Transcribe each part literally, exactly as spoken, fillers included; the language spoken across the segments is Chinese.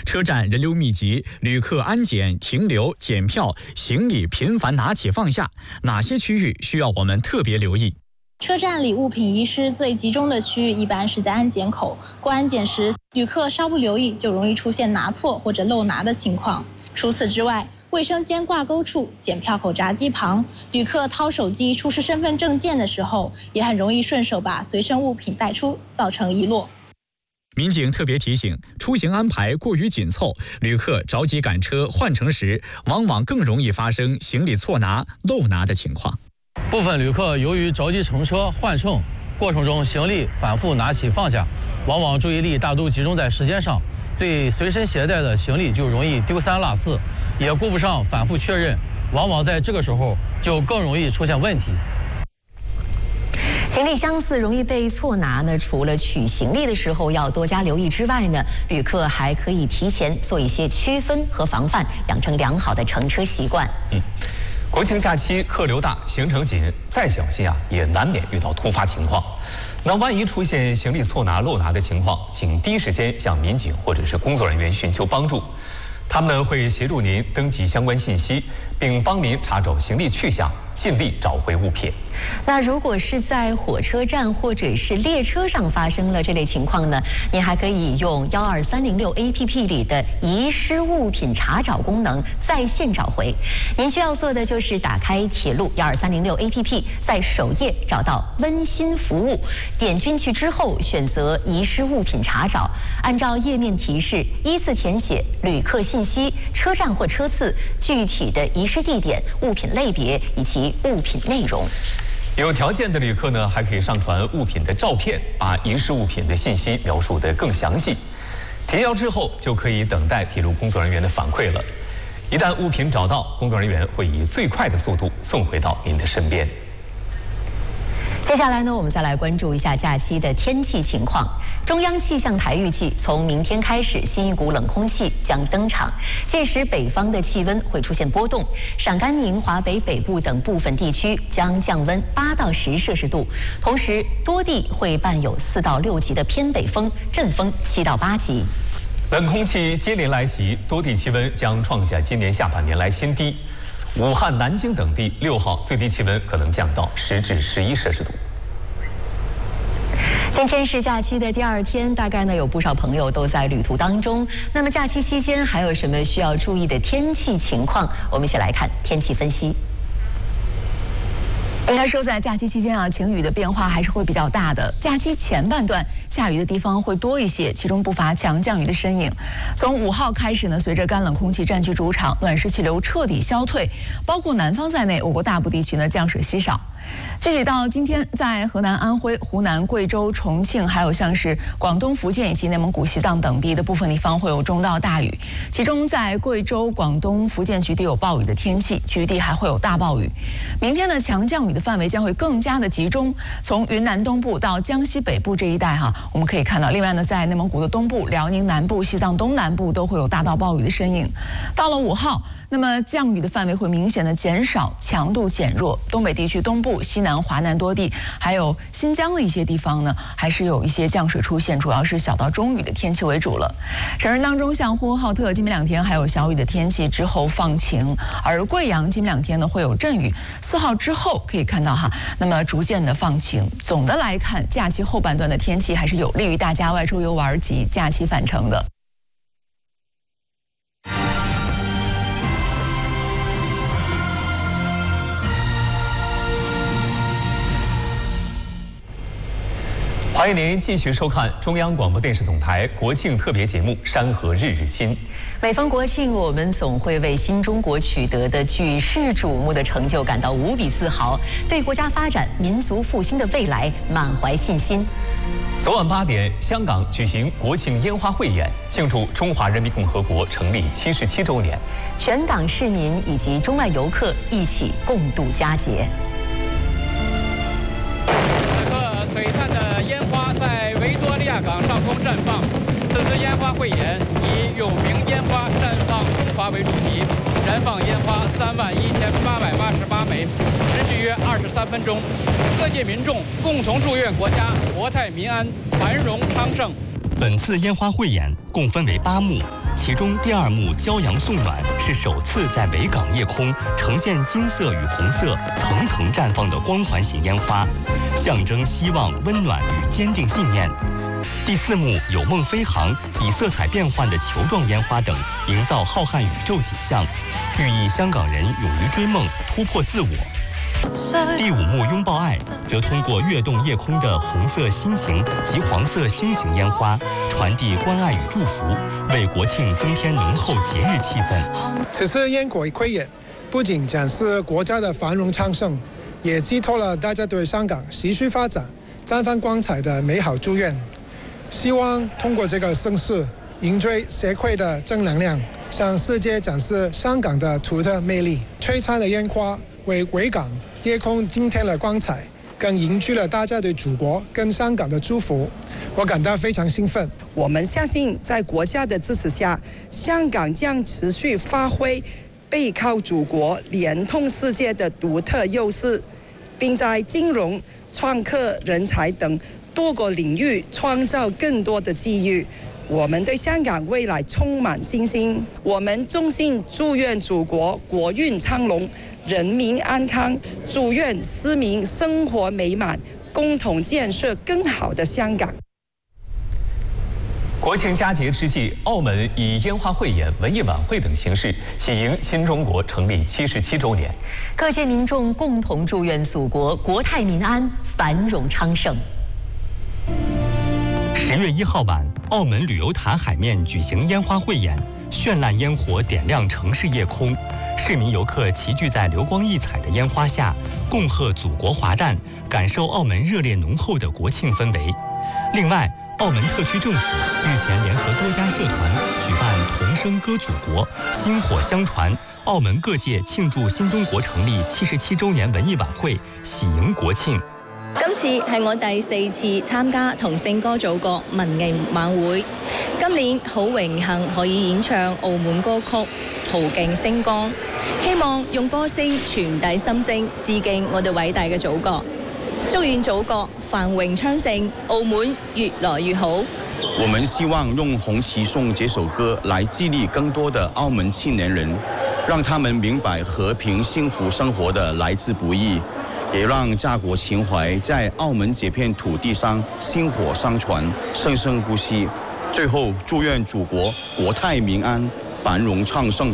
车站人流密集，旅客安检、停留、检票、行李频繁拿起放下，哪些区域需要我们特别留意？ 车站里物品遗失最集中的区域一般是在安检口，过安检时，旅客稍不留意就容易出现拿错或者漏拿的情况。除此之外，卫生间挂钩处、检票口闸机旁，旅客掏手机出示身份证件的时候，也很容易顺手把随身物品带出，造成遗落。 民警特别提醒，出行安排过于紧凑，旅客着急赶车换乘时，往往更容易发生行李错拿、漏拿的情况。 部分旅客由于着急乘车换乘过程中，行李反复拿起放下，往往注意力大都集中在时间上，对随身携带的行李就容易丢三落四，也顾不上反复确认，往往在这个时候就更容易出现问题。 行李相似容易被错拿呢，除了取行李的时候要多加留意之外呢，旅客还可以提前做一些区分和防范，养成良好的乘车习惯。 嗯。国庆假期客流大，行程紧，再小心啊，也难免遇到突发情况。那万一出现行李错拿、漏拿的情况，请第一时间向民警或者是工作人员寻求帮助，他们会协助您登记相关信息，并帮您查找行李去向，尽力找回物品。 那如果是在火车站或者是列车上发生了这类情况呢，您还可以用幺二三零六 A P P 里的遗失物品查找功能在线找回。您需要做的就是打开铁路幺二三零六 A P P， 在首页找到温馨服务，点进去之后选择遗失物品查找，按照页面提示依次填写旅客信息、车站或车次、具体的遗失地点、物品类别以及物品内容。 有条件的旅客呢，还可以上传物品的照片，把遗失物品的信息描述得更详细。提交之后，就可以等待铁路工作人员的反馈了。一旦物品找到，工作人员会以最快的速度送回到您的身边。 接下来呢，我们再来关注一下假期的天气情况。中央气象台预计，从明天开始，新一股冷空气将登场，届时北方的气温会出现波动，陕甘宁、华北北部等部分地区将降温八到十摄氏度，同时多地会伴有四到六级的偏北风，阵风七到八级。 冷空气接连来袭，多地气温将创下今年下半年来新低。武汉、南京等地六号最低气温可能降到十至十一摄氏度。 今天是假期的第二天，大概呢有不少朋友都在旅途当中。那么假期期间还有什么需要注意的天气情况？我们一起来看天气分析。 应该说，在假期期间啊，晴雨的变化还是会比较大的。假期前半段下雨的地方会多一些，其中不乏强降雨的身影。从五号开始呢，随着干冷空气占据主场，暖湿气流彻底消退，包括南方在内，我国大部地区呢降水稀少。具体到今天，在河南、安徽、湖南、贵州、重庆，还有像是广东、福建以及内蒙古、西藏等地的部分地方会有中到大雨，其中在贵州、广东、福建局地有暴雨的天气，局地还会有大暴雨。明天呢，强降雨的范围将会更加的集中，从云南东部到江西北部这一带哈，我们可以看到，另外呢，在内蒙古的东部、辽宁南部、西藏东南部都会有大到暴雨的身影。到了五号。那么降雨的范围会明显的减少，强度减弱。东北地区东部、西南、华南多地，还有新疆的一些地方呢，还是有一些降水出现，主要是小到中雨的天气为主了。省份当中，像呼和浩特今明两天还有小雨的天气，之后放晴；而贵阳今明两天呢会有阵雨。四号之后可以看到哈，那么逐渐的放晴。总的来看，假期后半段的天气还是有利于大家外出游玩及假期返程的。 欢迎您继续收看中央广播电视总台国庆特别节目《山河日日新》。 每逢国庆，我们总会为新中国取得的举世瞩目的成就感到无比自豪，对国家发展、民族复兴的未来满怀信心。 昨晚八点，香港举行国庆烟花汇演，庆祝中华人民共和国成立七十七周年。 全港市民以及中外游客一起共度佳节。 璀璨的烟花在维多利亚港上空绽放。此次烟花汇演以“永明烟花绽放中华”为主题，燃放烟花三万一千八百八十八枚，持续约二十三分钟。各界民众共同祝愿国家国泰民安、繁荣昌盛。 本次烟花汇演共分为八幕， 其中第二幕骄阳送暖是首次在维港夜空呈现金色与红色层层绽放的光环型烟花，象征希望、温暖与坚定信念。第四幕有梦飞航，以色彩变幻的球状烟花等营造浩瀚宇宙景象，寓意香港人勇于追梦、突破自我。第五幕拥抱爱则通过跃动夜空的红色心形及黄色星形烟花，传递关爱与祝福，为国庆增添浓厚节日气氛。 此次烟火汇演不仅展示国家的繁荣昌盛，也寄托了大家对香港持续发展、绽放光彩的美好祝愿。希望通过这个盛事，凝聚社会的正能量，向世界展示香港的独特魅力。璀璨的烟花为维港夜空增添了光彩，更凝聚了大家对祖国跟香港的祝福。我感到非常兴奋。 我们相信，在国家的支持下，香港将持续发挥背靠祖国、联通世界的独特优势，并在金融、创客、人才等多个领域创造更多的机遇。我们对香港未来充满信心。我们衷心祝愿祖国国运昌隆，人民安康，祝愿市民生活美满，共同建设更好的香港。 国庆佳节之际，澳门以烟花汇演、文艺晚会等形式喜迎新中国成立七十七周年。 各界民众共同祝愿祖国国泰民安、繁荣昌盛。 十月一号晚，澳门旅游塔海面举行烟花汇演，绚烂烟火点亮城市夜空，市民游客齐聚在流光溢彩的烟花下，恭贺祖国华诞，感受澳门热烈浓厚的国庆氛围。另外，澳门特区政府日前联合多家社团举办同声歌祖国、薪火相传，澳门各界庆祝新中国成立七十七周年文艺晚會，喜迎國慶。 今次係我第四次參加同聲歌祖國文藝晚會，今年好榮幸可以演唱澳門歌曲《途徑星光》，希望用歌聲傳遞心聲，致敬我哋偉大嘅祖國。祝願祖國繁榮昌盛，澳門越來越好。 我們希望用《紅旗頌》這首歌來激勵更多的澳門青年人，讓他們明白和平幸福生活的來之不易，也讓家國情懷在澳門這片土地上薪火相傳，生生不息。最後，祝願祖國國泰民安，繁榮昌盛。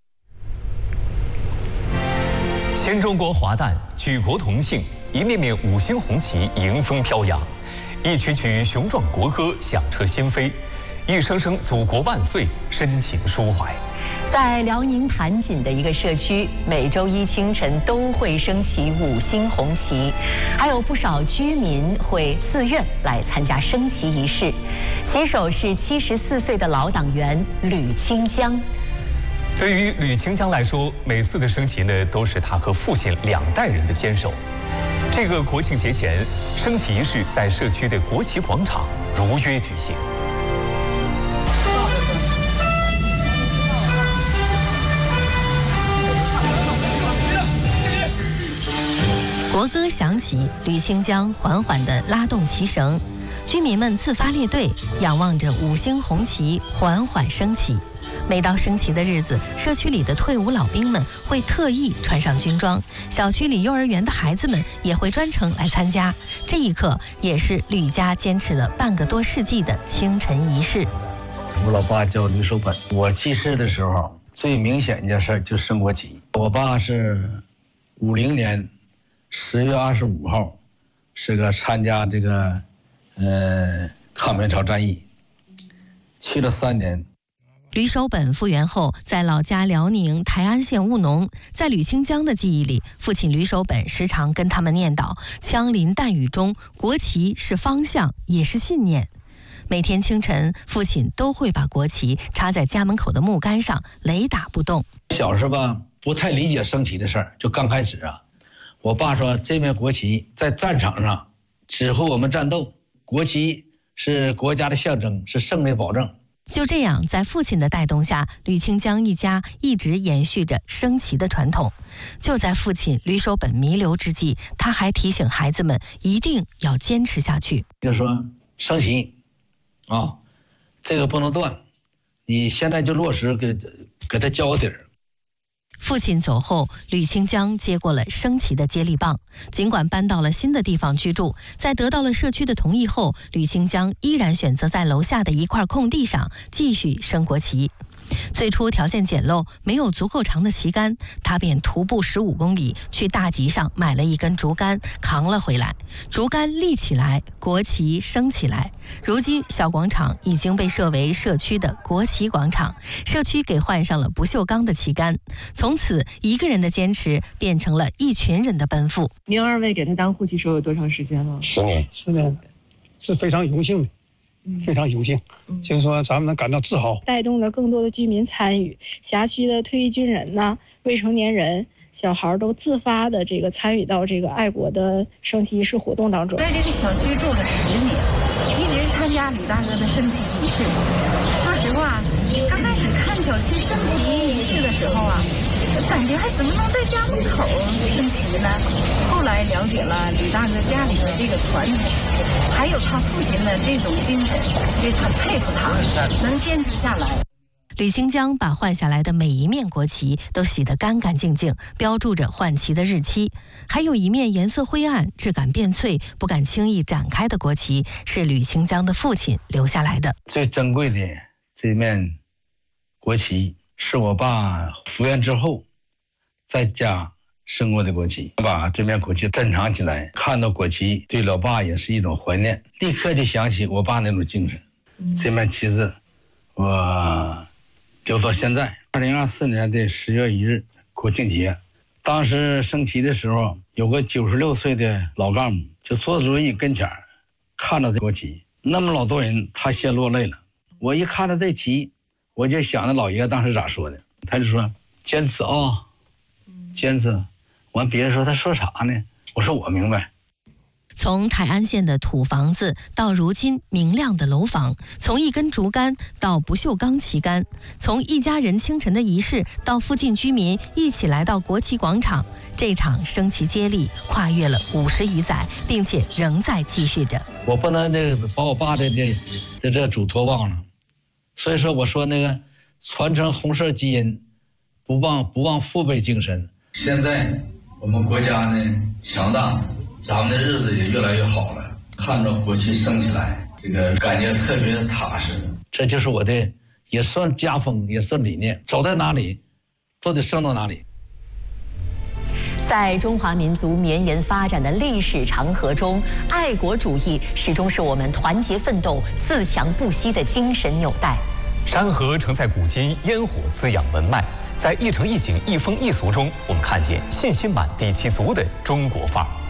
新中國華誕，舉國同慶，一面面五星紅旗迎風飄揚，一曲曲雄壯國歌響徹心扉，一聲聲祖國萬歲，深情抒懷。 在辽寧盤錦的一個社區，每周一清晨都會升起五星紅旗，還有不少居民會自願來參加升旗儀式。旗手是七十四歲的老黨員呂清江。 對於呂清江來說，每次的升旗呢，都是他和父親兩代人的堅守。這個國慶節前，升旗儀式在社區的國旗廣場如約舉行。 國歌響起，呂清江緩緩地拉動旗繩，居民們自發列隊，仰望着五星紅旗緩緩升起。每到升旗的日子，社區裡的退伍老兵們會特意穿上軍裝，小區裡幼兒園的孩子們也會專程來參加。這一刻也是呂家堅持了半個多世紀的清晨儀式。 我老爸叫呂守本，我記事的時候最明顯一件事就升國旗。我爸是五零年十月二十五號，是個參加這個呃抗美援朝戰役，去了三年。 呂守本復員後，在老家遼寧台安縣務農。在呂清江的記憶裡，父親呂守本時常跟他們念叨：槍林彈雨中，國旗是方向，也是信念。每天清晨，父親都會把國旗插在家門口的木杆上，雷打不動。 小時候吧，不太理解升旗的事兒，就剛開始啊，我爸說這面國旗在戰場上指揮我們戰鬥，國旗是國家的象徵，是勝利保證。 就這樣，在父親的帶動下，呂清江一家一直延續着升旗的傳統。就在父親呂守本彌留之際，他還提醒孩子們一定要堅持下去。 就說升旗啊，這個不能斷， 你现在就落实给给他交个底儿。 父亲走后，吕清江接过了升旗的接力棒。尽管搬到了新的地方居住，在得到了社区的同意后，吕清江依然选择在楼下的一块空地上继续升国旗。最初条件简陋，没有足够长的旗杆，他便徒步十五公里去大集上买了一根竹竿，扛了回来。竹竿立起来，国旗升起来。如今小广场已经被设为社区的国旗广场，社区给换上了不锈钢的旗杆。从此，一个人的坚持变成了一群人的奔赴。 您二位给他当护旗手有多长时间了？ 十年，十年，是非常荣幸的。非常有幸，就是说咱们能感到自豪， 带动了更多的居民参与，辖区的退役军人呢、未成年人、小孩都自发的这个参与到这个爱国的升旗仪式活动当中。 在这个小区住了十年，一直参加吕大哥的升旗仪式。说实话，刚开始看小区升旗仪式的时候啊，感觉还怎么能在家门口升旗呢？后来了解了吕大哥家里的这个传统，还有他父亲的这种精神，也很佩服他能坚持下来。 吕清江把换下来的每一面国旗都洗得干干净净，标注着换旗的日期。还有一面颜色灰暗、质感变脆、不敢轻易展开的国旗，是吕清江的父亲留下来的。 最珍贵的这面国旗是我爸服院之后在家升过的国旗，把这面国旗珍藏起来，看到国旗对老爸也是一种怀念，立刻就想起我爸那种精神。嗯、这面旗子我留到现在。二零二四年的十月一日国庆节，当时升旗的时候，有个九十六岁的老干部就坐在轮椅跟前，看着这国旗，那么老多人，他先落泪了。我一看到这旗，我就想着老爷当时咋说的，他就说坚持啊、哦，坚持。完别人说他说啥呢？我说我明白。 从泰安县的土房子到如今明亮的楼房，从一根竹竿到不锈钢旗杆，从一家人清晨的仪式到附近居民一起来到国旗广场，这场升旗接力跨越了五十余载，并且仍在继续着。 我不能那个把我爸的这这这嘱托忘了，所以说我说那个传承红色基因，不忘不忘父辈精神。现在我们国家呢强大，咱们的日子也越来越好了。看着国旗升起来，这个感觉特别踏实。这就是我的，也算家风，也算理念。走到哪里，都得升到哪里。 在中华民族绵延发展的历史长河中，爱国主义始终是我们团结奋斗、自强不息的精神纽带。 山河承载古今，烟火滋养文脉。在一城一景、一风一俗中，我们看见信心满地其足的中国范儿。